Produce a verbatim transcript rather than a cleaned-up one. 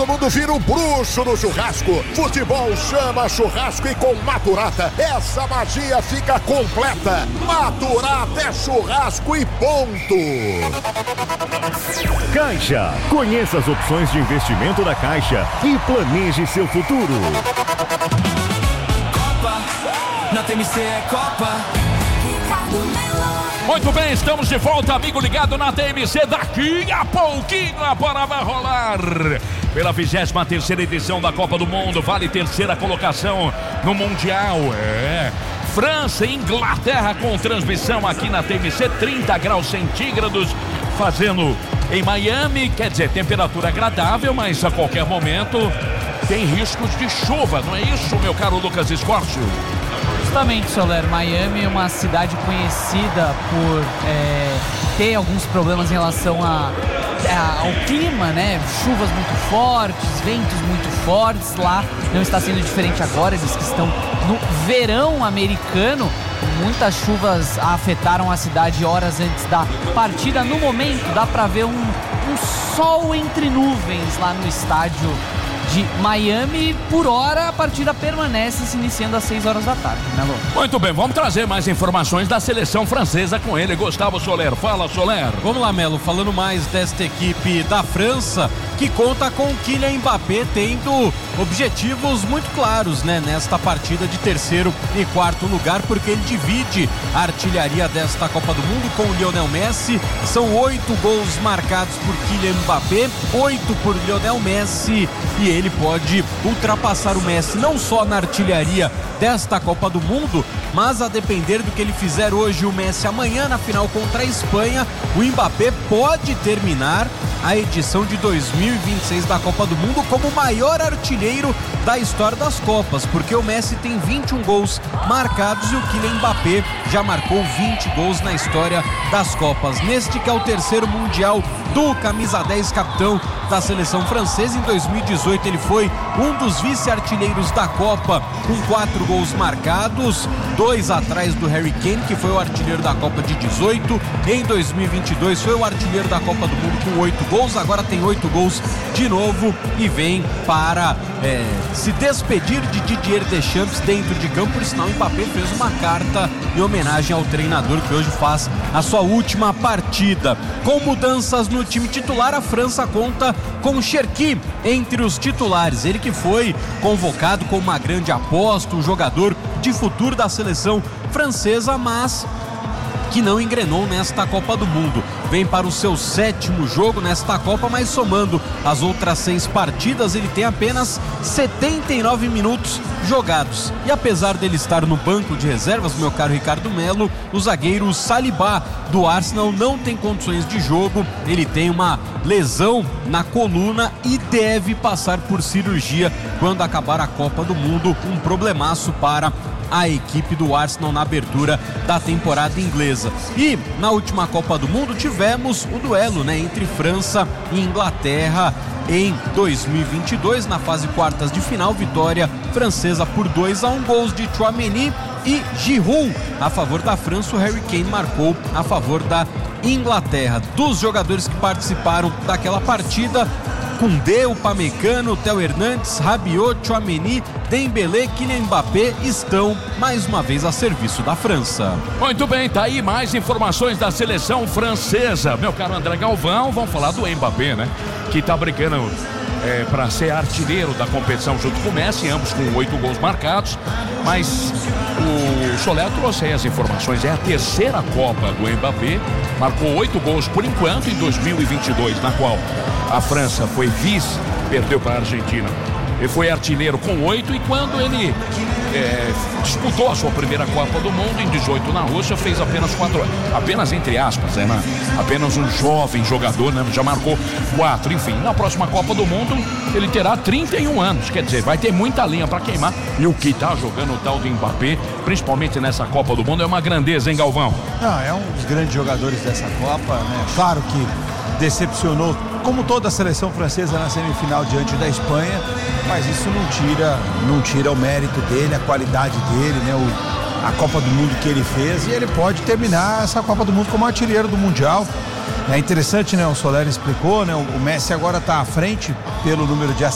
todo mundo vira um bruxo no churrasco. Futebol chama churrasco e com Maturata essa magia fica completa. Maturata é churrasco e ponto. Caixa. Conheça as opções de investimento da Caixa e planeje seu futuro. Copa, na T M C é Copa. Muito bem, estamos de volta, amigo ligado na T M C. Daqui a pouquinho a bola vai rolar pela vigésima terceira edição da Copa do Mundo. Vale terceira colocação no Mundial. É França e Inglaterra com transmissão aqui na T M C, trinta graus centígrados, fazendo em Miami, quer dizer, temperatura agradável, mas a qualquer momento tem riscos de chuva, não é isso, meu caro Lucas Escorcio? Justamente, Soler, Miami é uma cidade conhecida por é, ter alguns problemas em relação a, a, ao clima, né? Chuvas muito fortes, ventos muito fortes. Lá não está sendo diferente agora, eles que estão no verão americano. Muitas chuvas afetaram a cidade horas antes da partida. No momento dá para ver um, um sol entre nuvens lá no estádio de Miami. Por hora a partida permanece se iniciando às seis horas da tarde, né, Lô? Muito bem, vamos trazer mais informações da seleção francesa com ele, Gustavo Soler. Fala, Soler. Vamos lá, Melo, falando mais desta equipe da França, que conta com Kylian Mbappé tendo objetivos muito claros, né, nesta partida de terceiro e quarto lugar, porque ele divide a artilharia desta Copa do Mundo com o Lionel Messi. São oito gols marcados por Kylian Mbappé, oito por Lionel Messi, e ele pode ultrapassar o Messi não só na artilharia desta Copa do Mundo, mas a depender do que ele fizer hoje, o Messi amanhã na final contra a Espanha, o Mbappé pode terminar a edição de dois mil e vinte e seis da Copa do Mundo como o maior artilheiro da história das Copas, porque o Messi tem vinte e um gols marcados e o Kylian Mbappé já marcou vinte gols na história das Copas. Neste que é o terceiro Mundial do camisa dez, capitão da seleção francesa. Em dois mil e dezoito ele foi um dos vice-artilheiros da Copa com quatro gols marcados, dois atrás do Harry Kane, que foi o artilheiro da Copa de dezoito. Em dois mil e vinte e dois foi o artilheiro da Copa do Mundo com oito gols, agora tem oito gols de novo e vem para é, se despedir de Didier Deschamps dentro de campo. Por sinal, o Mbappé fez uma carta em homenagem ao treinador que hoje faz a sua última partida. Com mudanças no time titular, a França conta com Cherki entre os titulares, ele que foi convocado como uma grande aposta, um jogador de futuro da seleção francesa, mas que não engrenou nesta Copa do Mundo. Vem para o seu sétimo jogo nesta Copa, mas somando as outras seis partidas, ele tem apenas setenta e nove minutos jogados. E apesar dele estar no banco de reservas, meu caro Ricardo Melo, o zagueiro Saliba do Arsenal não tem condições de jogo. Ele tem uma lesão na coluna e deve passar por cirurgia quando acabar a Copa do Mundo. Um problemaço para a equipe do Arsenal na abertura da temporada inglesa. E na última Copa do Mundo tivemos o duelo, né, entre França e Inglaterra em dois mil e vinte e dois, na fase quartas de final, vitória francesa por dois a um, gols de Tchouaméni e Giroud a favor da França. O Harry Kane marcou a favor da Inglaterra. Dos jogadores que participaram daquela partida, Koundé, Upamecano, Theo Hernandes, Rabiot, Tchouaméni, Dembélé, Kylian Mbappé estão mais uma vez a serviço da França. Muito bem, tá aí mais informações da seleção francesa. Meu caro André Galvão, vamos falar do Mbappé, né? Que tá brigando é, para ser artilheiro da competição junto com o Messi, ambos com oito gols marcados. Mas o Soler trouxe aí as informações, é a terceira Copa do Mbappé, marcou oito gols por enquanto em dois mil e vinte e dois, na qual a França foi vice, perdeu para a Argentina. Ele foi artilheiro com oito e quando ele é, disputou a sua primeira Copa do Mundo em dezoito na Rússia, fez apenas quatro, apenas entre aspas, né, apenas um jovem jogador, né, já marcou quatro. Enfim, na próxima Copa do Mundo ele terá trinta e um anos, quer dizer, vai ter muita linha para queimar. E o que tá jogando o tal de Mbappé, principalmente nessa Copa do Mundo, é uma grandeza, hein, Galvão? Não, é um dos grandes jogadores dessa Copa, né? Claro que decepcionou, como toda a seleção francesa na semifinal diante da Espanha, mas isso não tira, não tira o mérito dele, a qualidade dele, né? O, a Copa do Mundo que ele fez, e ele pode terminar essa Copa do Mundo como artilheiro do Mundial. É interessante, né? O Soler explicou, né? O Messi agora está à frente pelo número de